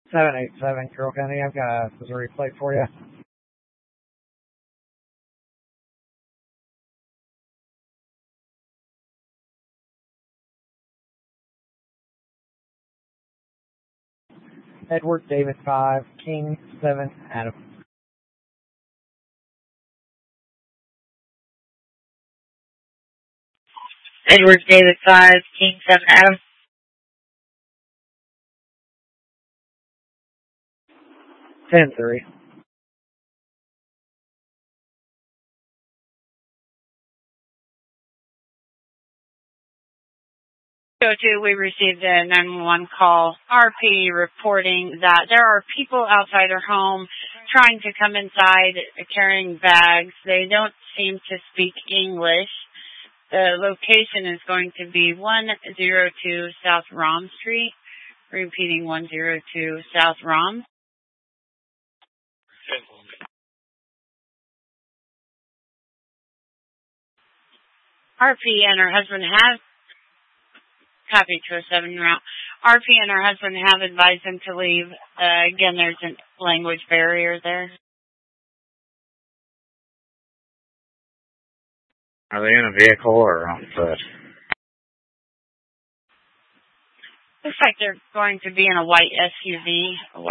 787 Carroll County. I've got a Missouri plate for you. Edward David 5, King 7, Adam. Edward David 5, King 7, Adam. 10-3. We received a 911 call, RP, reporting that there are people outside their home trying to come inside carrying bags. They don't seem to speak English. The location is going to be 102 South Rom Street. Repeating, 102 South Rom. RP and her husband have copy to a 7 route. RP and her husband have advised them to leave. Again, there's a language barrier there. Are they in a vehicle or on foot? Looks like they're going to be in a white SUV.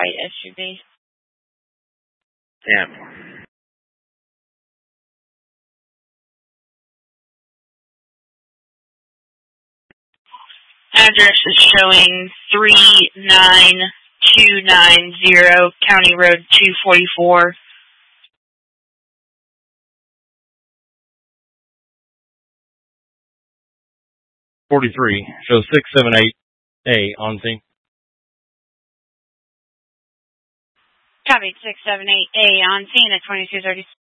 Yeah. Address is showing 39290 County Road 244. Shows 678A on scene. Copy, 678A on scene at 2230.